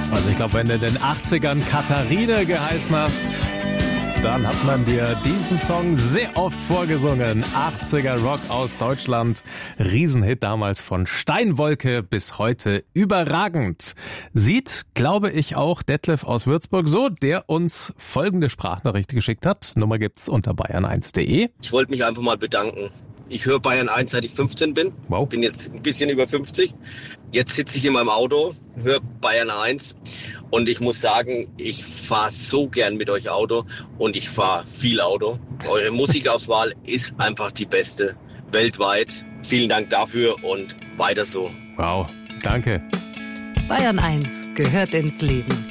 Also ich glaube, wenn du in den 80ern Katharine geheißen hast, dann hat man dir diesen Song sehr oft vorgesungen. 80er Rock aus Deutschland. Riesenhit damals von Steinwolke, bis heute überragend. Sieht, glaube ich, auch Detlef aus Würzburg so, der uns folgende Sprachnachricht geschickt hat. Nummer gibt's unter bayern1.de. Ich wollte mich einfach mal bedanken. Ich höre Bayern 1, seit ich 15 bin. Wow. Bin jetzt ein bisschen über 50. Jetzt sitze ich in meinem Auto, höre Bayern 1. Und ich muss sagen, ich fahre so gern mit euch Auto und ich fahre viel Auto. Eure Musikauswahl ist einfach die beste weltweit. Vielen Dank dafür und weiter so. Wow, danke. Bayern 1 gehört ins Leben.